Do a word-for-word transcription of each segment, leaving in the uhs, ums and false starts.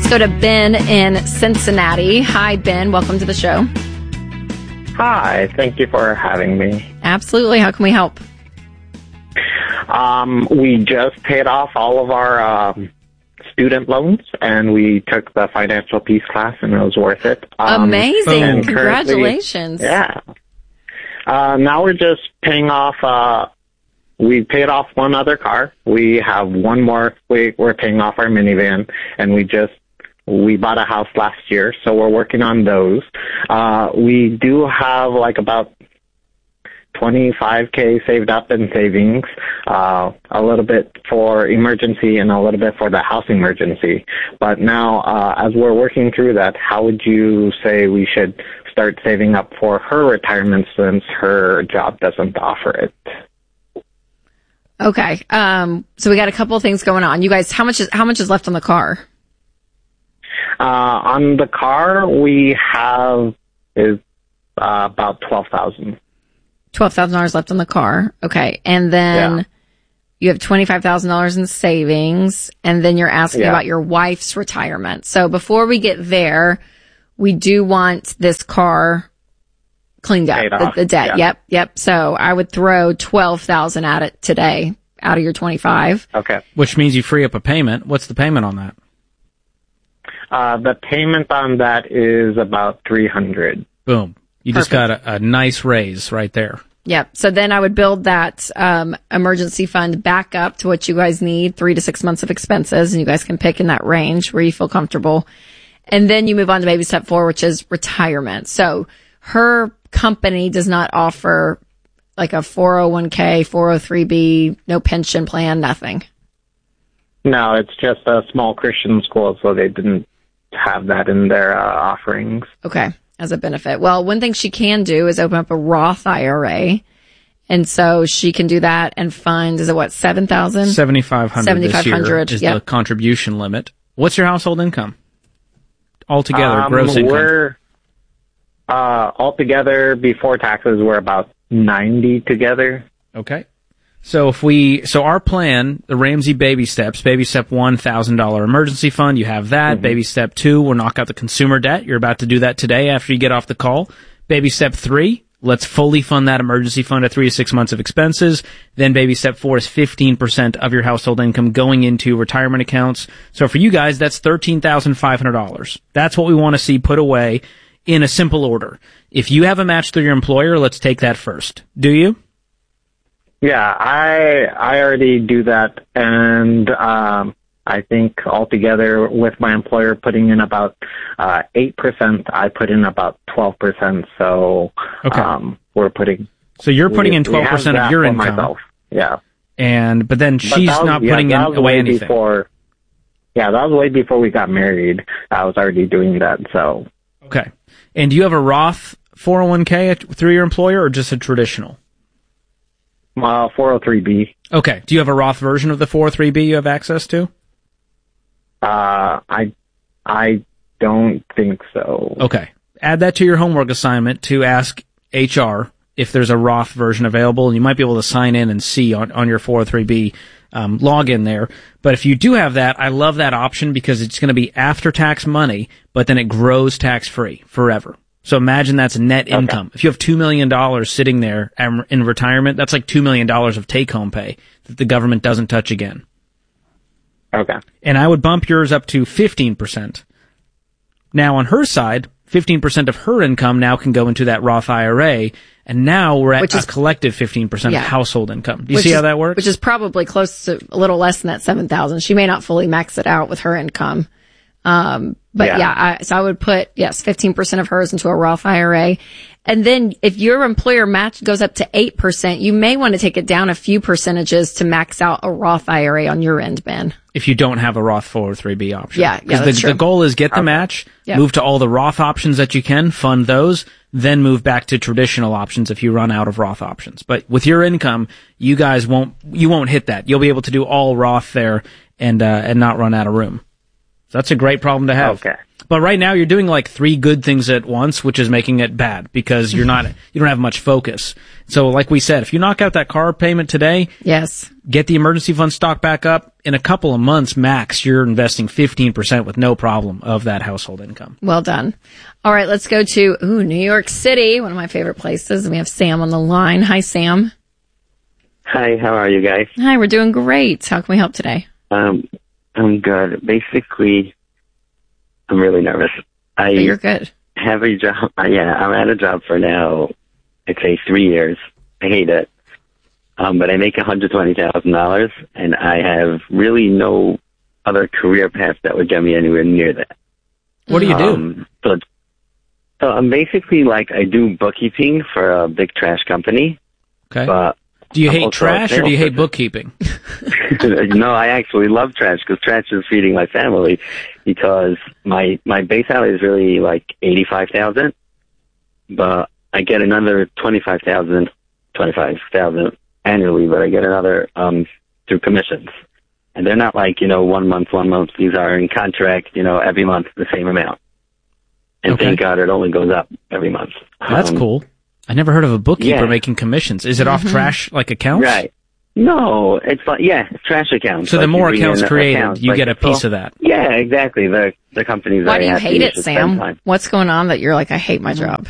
go to Ben in Cincinnati. Hi, Ben. Welcome to the show. Hi. Thank you for having me. Absolutely. How can we help? Um, we just paid off all of our um, student loans, and we took the financial peace class, and it was worth it. Um, Amazing. Congratulations. Yeah. Uh, now we're just paying off, uh, we paid off one other car. We have one more, we, we're paying off our minivan, and we just, we bought a house last year, so we're working on those. Uh, we do have like about twenty-five K saved up in savings, uh, a little bit for emergency and a little bit for the house emergency. But now, uh, as we're working through that, how would you say we should start saving up for her retirement since her job doesn't offer it? Okay. Um, so we got a couple of things going on. You guys, how much is, how much is left on the car? Uh, on the car, we have is uh, about twelve thousand. Twelve thousand dollars left on the car. Okay, and then Yeah. you have twenty five thousand dollars in savings, and then you're asking Yeah. about your wife's retirement. So before we get there, we do want this car cleaned up, Paid the, off. the debt. Yeah. Yep, yep. So I would throw twelve thousand at it today out of your twenty five. Okay. Which means you free up a payment. What's the payment on that? Uh, the payment on that is about three hundred. Boom. You just got a, a nice raise right there. Yep. So then I would build that um, emergency fund back up to what you guys need, three to six months of expenses, and you guys can pick in that range where you feel comfortable. And then you move on to baby step four, which is retirement. So her company does not offer like a four oh one k, four oh three b, no pension plan, nothing. No, it's just a small Christian school, so they didn't have that in their uh, offerings. Okay. As a benefit. Well, one thing she can do is open up a Roth I R A. And so she can do that and fund, is it what, seven thousand dollars? seventy-five hundred dollars this year seventy-five hundred dollars, is yep. the contribution limit. What's your household income? Altogether, Um, gross income. We're, uh, altogether, before taxes, we're about ninety together. Okay. So if we, so our plan, the Ramsey baby steps, baby step one, one thousand dollars emergency fund, you have that. Mm-hmm. Baby step two, we'll knock out the consumer debt. You're about to do that today after you get off the call. Baby step three, let's fully fund that emergency fund at three to six months of expenses. Then baby step four is fifteen percent of your household income going into retirement accounts. So for you guys, that's thirteen thousand five hundred dollars. That's what we want to see put away in a simple order. If you have a match through your employer, let's take that first. Do you? Yeah, I I already do that, and um, I think altogether with my employer putting in about uh, eight percent, I put in about twelve percent. So Okay. um, we're putting. So you're putting we- in we twelve have percent of that your for income. myself. Yeah, And, but then But she's that was- not yeah, putting in that was away way anything. Before, yeah, that was way before we got married. I was already doing that. So Okay. And do you have a Roth four oh one k at, through your employer or just a traditional? uh, four oh three b. Okay. Do you have a Roth version of the four oh three b you have access to? Uh, I I don't think so. Okay. Add that to your homework assignment to ask H R if there's a Roth version available, and you might be able to sign in and see on, on your four oh three b um, login there. But if you do have that, I love that option because it's going to be after-tax money, but then it grows tax-free forever. So imagine that's net Okay. income. If you have two million dollars sitting there am- in retirement, that's like two million dollars of take-home pay that the government doesn't touch again. Okay. And I would bump yours up to fifteen percent. Now on her side, fifteen percent of her income now can go into that Roth I R A, and now we're at Which is- a collective fifteen percent Yeah. of household income. Do you Which see is- how that works? Which is probably close to a little less than that seven thousand. She may not fully max it out with her income. Um, but yeah, Yeah. I, so I would put, yes, fifteen percent of hers into a Roth I R A. And then if your employer match goes up to eight percent, you may want to take it down a few percentages to max out a Roth I R A on your end, Ben. if you don't have a Roth four oh three b option. Yeah, yeah, Because that's the, true. the goal is get the match, Yeah. move to all the Roth options that you can, fund those, then move back to traditional options if you run out of Roth options. But with your income, you guys won't, you won't hit that. You'll be able to do all Roth there and, uh, and not run out of room. That's a great problem to have. Okay. But right now you're doing like three good things at once, which is making it bad because you're not, you don't have much focus. So like we said, if you knock out that car payment today, Yes. get the emergency fund stock back up, in a couple of months max, you're investing fifteen percent with no problem of that household income. Well done. All right, let's go to, ooh, New York City, one of my favorite places. And we have Sam on the line. Hi, Sam. Hi, how are you guys? Hi, we're doing great. How can we help today? Um, I'm good. Basically, I'm really nervous. I But you're good. have a job. uh, Yeah, I'm at a job for now, I'd say three years. I hate it. Um, but I make one hundred twenty thousand dollars, and I have really no other career path that would get me anywhere near that. What do you do? Um, so, so I'm basically like, I do bookkeeping for a big trash company. Okay. But Do you I'm hate also a trash or do you hate salesperson. bookkeeping? No, I actually love trash because trash is feeding my family. Because my my base salary is really like eighty five thousand, but I get another twenty five thousand, twenty five thousand annually. But I get another um through commissions, and they're not like you know one month, one month. These are in contract, you know, every month the same amount. And Okay. thank God it only goes up every month. That's Um, cool. I never heard of a bookkeeper yeah. making commissions. Is it off trash like accounts? Right. No, it's like, yeah, it's trash accounts. So the Like, more you bring accounts in created, accounts, you like get a it's all- piece of that. Yeah, exactly. The the company's Why very do you happy hate you it, should spend Sam? time. What's going on that you're like, I hate my job?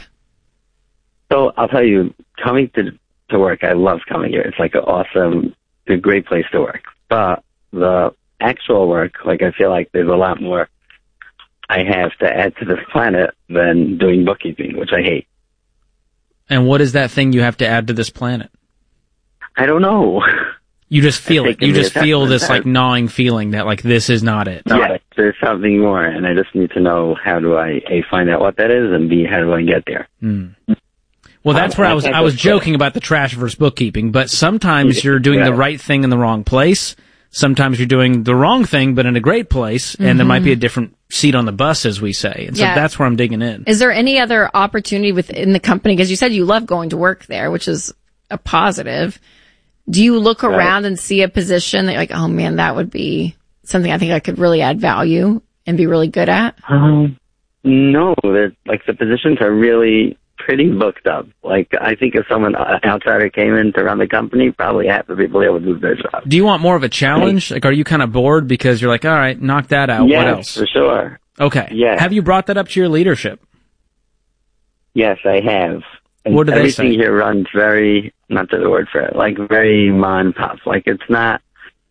So I'll tell you, coming to to work, I love coming here. It's like an awesome, it's a great place to work. But the actual work, like I feel like there's a lot more I have to add to this planet than doing bookkeeping, which I hate. And what is that thing you have to add to this planet? I don't know. You just feel I it. think You in the just feel this assessment, like gnawing feeling that like this is not it. Yeah, there's something more, and I just need to know how do I A, find out what that is, and B, how do I get there? Well, that's Um, where I was. I- I I was just- joking about the trash versus bookkeeping, but sometimes you're doing the Right. right thing in the wrong place. Sometimes you're doing the wrong thing, but in a great place, and there might be a different seat on the bus, as we say. And so Yeah. that's where I'm digging in. Is there any other opportunity within the company? Because you said you love going to work there, which is a positive. Do you look Right. around and see a position that you're like, oh man, that would be something I think I could really add value and be really good at? Um, no, they're, like the positions are really pretty booked up. Like I think if someone uh, outsider came in to run the company, probably half the people there would lose their job. Do you want more of a challenge? Like, are you kind of bored because you're like, all right, knock that out. Yes, What else? for sure. Okay. Yeah. Have you brought that up to your leadership? Yes, I have. And What do they everything say? here runs very, not the word for it, like very mom pop. Like it's not,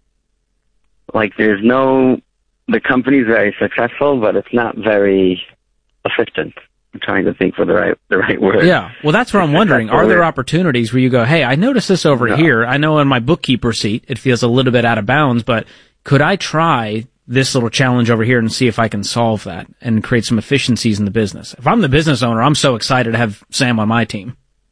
like there's no, the company's very successful, but it's not very efficient. I'm trying to think for the right, the right word. Yeah. Well, that's where I'm wondering. Are there opportunities where you go, hey, I noticed this over No. here. I know in my bookkeeper seat, it feels a little bit out of bounds, but could I try this little challenge over here and see if I can solve that and create some efficiencies in the business? If I'm the business owner, I'm so excited to have Sam on my team.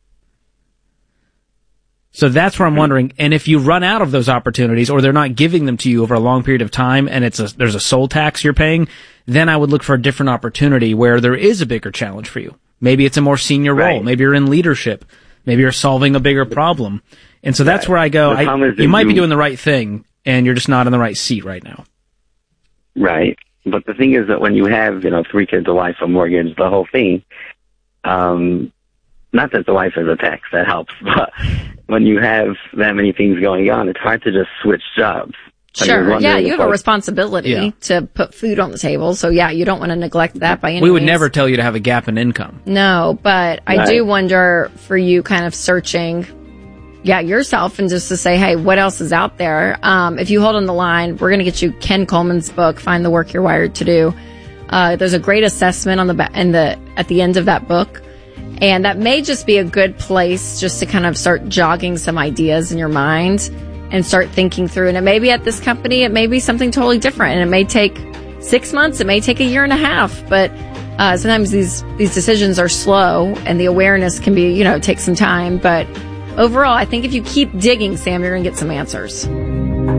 So that's where I'm wondering. And if you run out of those opportunities or they're not giving them to you over a long period of time and it's a, there's a soul tax you're paying, then I would look for a different opportunity where there is a bigger challenge for you. Maybe it's a more senior role. Right. Maybe you're in leadership. Maybe you're solving a bigger problem. And so that's Right. where I go, The I, problem is that you might be you- doing the right thing and you're just not in the right seat right now. Right. But the thing is that when you have, you know, three kids, a wife, a mortgage, the whole thing, um, not that the wife is a tax, that helps, but when you have that many things going on, it's hard to just switch jobs. Like, I was Sure. wondering Yeah, if, you have a like, responsibility Yeah. to put food on the table. So yeah, you don't want to neglect that by any We would means. never tell you to have a gap in income. No, but I Right. do wonder for you kind of searching, yeah, yourself and just to say, hey, what else is out there? Um, if you hold on the line, we're going to get you Ken Coleman's book, Find the Work You're Wired to Do. Uh, there's a great assessment on the, ba- in the, at the end of that book. And that may just be a good place just to kind of start jogging some ideas in your mind and start thinking through. And it may be at this company, it may be something totally different. And it may take six months, it may take a year and a half, but uh, sometimes these, these decisions are slow and the awareness can be, you know, take some time. But overall, I think if you keep digging, Sam, you're going to get some answers.